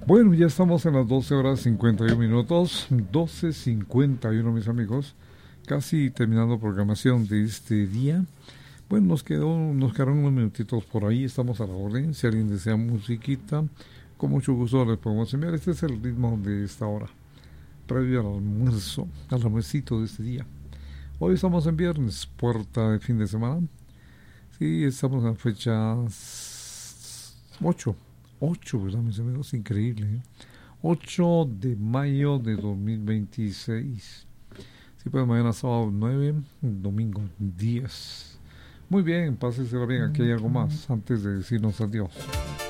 Bueno, ya estamos en las 12 horas 51 minutos, 12:51 mis amigos, casi terminando programación de este día. Bueno, nos quedaron unos minutitos por ahí, estamos a la orden. Si alguien desea musiquita, con mucho gusto les podemos enviar. Este es el ritmo de esta hora, previo al almuercito de este día. Hoy estamos en viernes, puerta de fin de semana. Sí, estamos en la fecha 8, 8, ¿verdad, mis amigos? Increíble, ¿eh? 8 de mayo de 2026. Sí, pues mañana sábado 9, domingo 10. Muy bien, pásensela bien. Aquí hay algo más antes de decirnos adiós.